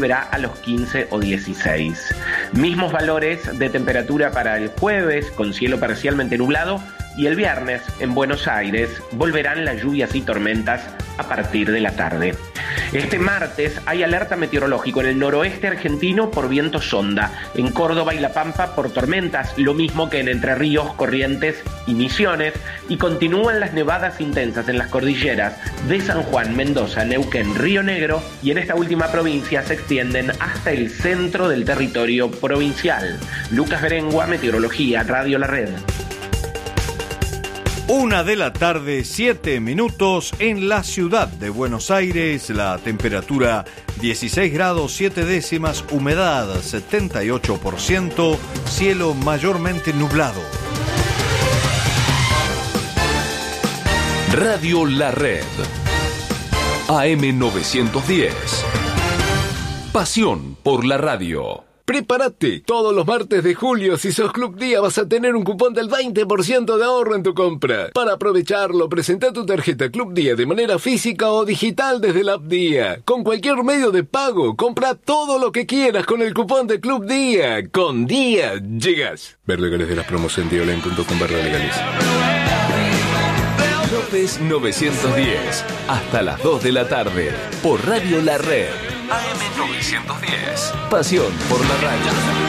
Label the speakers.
Speaker 1: volverá a los 15 o 16. Mismos valores de temperatura para el jueves, con cielo parcialmente nublado, y el viernes en Buenos Aires volverán las lluvias y tormentas a partir de la tarde. Este martes hay alerta meteorológico en el noroeste argentino por viento sonda, en Córdoba y La Pampa por tormentas, lo mismo que en Entre Ríos, Corrientes y Misiones, y continúan las nevadas intensas en las cordilleras de San Juan, Mendoza, Neuquén, Río Negro, y en esta última provincia se extienden hasta el centro del territorio provincial. Lucas Berengua, Meteorología, Radio La Red.
Speaker 2: 1:07 p.m. en la ciudad de Buenos Aires, la temperatura 16 grados 7 décimas, humedad 78%, cielo mayormente nublado.
Speaker 3: Radio La Red, AM 910. Pasión por la radio.
Speaker 4: Prepárate, todos los martes de julio, si sos Club Día, vas a tener un cupón del 20% de ahorro en tu compra. Para aprovecharlo, presenta tu tarjeta Club Día de manera física o digital desde la app Día. Con cualquier medio de pago, compra todo lo que quieras con el cupón de Club Día. Con Día, llegas. Ver legales de las promos en dioline.com/legales.
Speaker 3: López 910, hasta las 2 de la tarde, por Radio La Red. AM 910. Pasión por la radio.